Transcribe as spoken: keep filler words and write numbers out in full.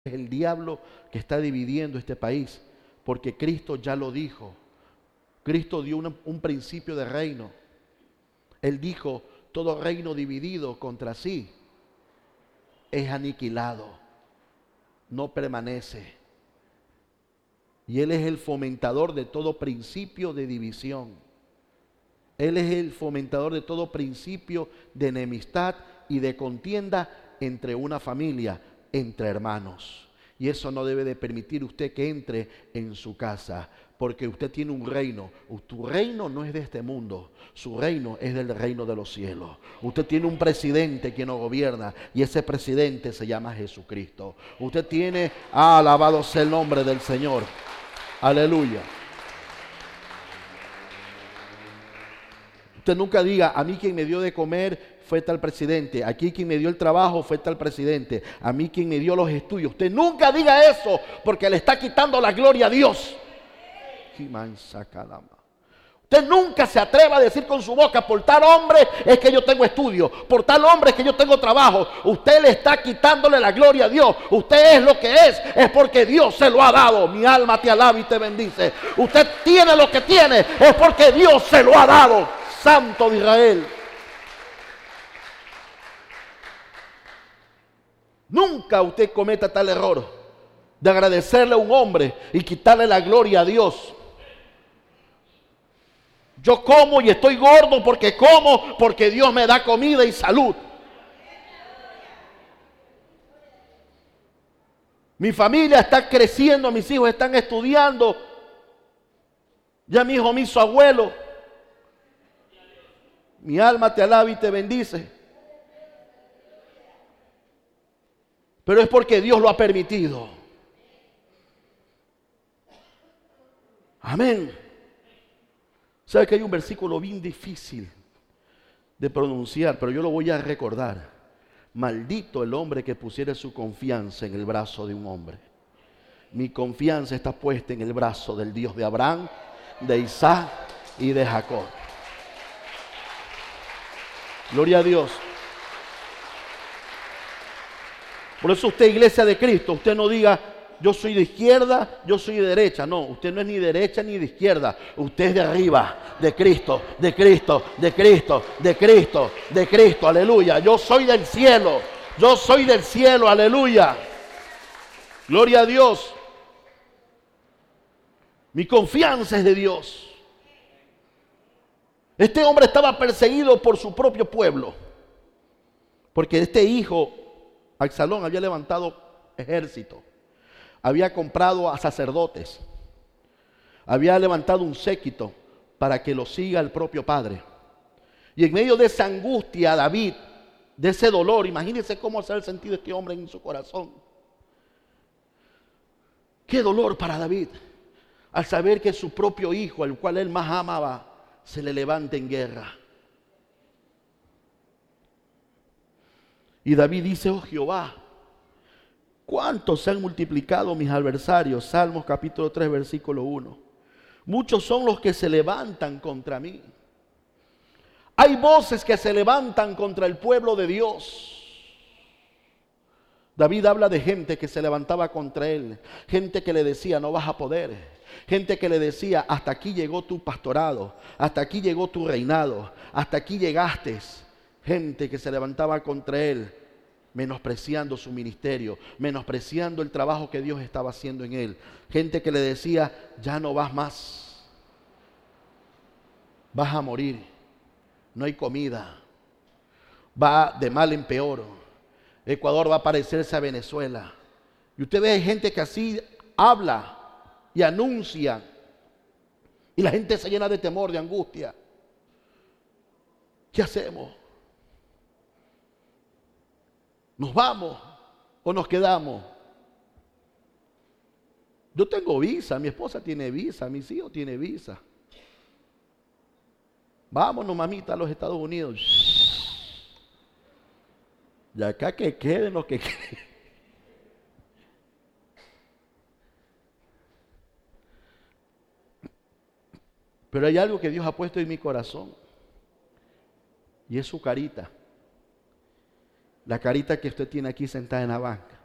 Es el diablo que está dividiendo este país, porque Cristo ya lo dijo. Cristo dio una, un principio de reino. Él dijo, todo reino dividido contra sí es aniquilado, no permanece. Y Él es el fomentador de todo principio de división. Él es el fomentador de todo principio de enemistad y de contienda entre una familia, entre hermanos. Y eso no debe de permitir usted que entre en su casa, porque usted tiene un reino. Tu reino no es de este mundo, su reino es del reino de los cielos. Usted tiene un presidente que nos gobierna y ese presidente se llama Jesucristo. Usted tiene, ah, alabado sea el nombre del Señor. Aleluya. Usted nunca diga, a mí quien me dio de comer fue tal presidente, aquí quien me dio el trabajo fue tal presidente, a mí quien me dio los estudios. Usted nunca diga eso, porque le está quitando la gloria a Dios. Usted nunca se atreva a decir con su boca, por tal hombre es que yo tengo estudio, por tal hombre es que yo tengo trabajo. Usted le está quitándole la gloria a Dios. Usted es lo que es, es porque Dios se lo ha dado. Mi alma te alaba y te bendice. Usted tiene lo que tiene, es porque Dios se lo ha dado. Santo de Israel. Nunca usted cometa tal error de agradecerle a un hombre y quitarle la gloria a Dios. Yo como y estoy gordo porque como, porque Dios me da comida y salud. Mi familia está creciendo, mis hijos están estudiando. Ya mi hijo me hizo abuelo. Mi alma te alaba y te bendice. Pero es porque Dios lo ha permitido. Amén. ¿Sabe que hay un versículo bien difícil de pronunciar, pero yo lo voy a recordar? Maldito el hombre que pusiera su confianza en el brazo de un hombre. Mi confianza está puesta en el brazo del Dios de Abraham, de Isaac y de Jacob. Gloria a Dios. Por eso usted, iglesia de Cristo, usted no diga, yo soy de izquierda, yo soy de derecha. No, usted no es ni derecha ni de izquierda. Usted es de arriba, de Cristo, de Cristo, de Cristo, de Cristo, de Cristo. Aleluya. Yo soy del cielo. Yo soy del cielo. Aleluya. Gloria a Dios. Mi confianza es de Dios. Este hombre estaba perseguido por su propio pueblo, porque este hijo, Absalón, había levantado ejército, había comprado a sacerdotes, había levantado un séquito para que lo siga el propio padre. Y en medio de esa angustia, David, de ese dolor, imagínense cómo se ha sentido este hombre en su corazón. Qué dolor para David, al saber que su propio hijo, al cual él más amaba, se le levanta en guerra. Y David dice, oh Jehová, ¿cuántos se han multiplicado mis adversarios? Salmos capítulo tres, versículo uno. Muchos son los que se levantan contra mí. Hay voces que se levantan contra el pueblo de Dios. David habla de gente que se levantaba contra él, gente que le decía, no vas a poder. Gente que le decía, hasta aquí llegó tu pastorado, hasta aquí llegó tu reinado, hasta aquí llegaste. Gente que se levantaba contra él, menospreciando su ministerio, menospreciando el trabajo que Dios estaba haciendo en él. Gente que le decía, ya no vas más, vas a morir, no hay comida, va de mal en peor. Ecuador va a parecerse a Venezuela. Y usted ve gente que así habla y anuncia, y la gente se llena de temor, de angustia. ¿Qué hacemos? ¿Nos vamos o nos quedamos? Yo tengo visa, mi esposa tiene visa, mis hijos tienen visa. Vámonos, mamita, a los Estados Unidos. Y acá que queden los que queden. Pero hay algo que Dios ha puesto en mi corazón, y es su carita. La carita que usted tiene aquí sentada en la banca.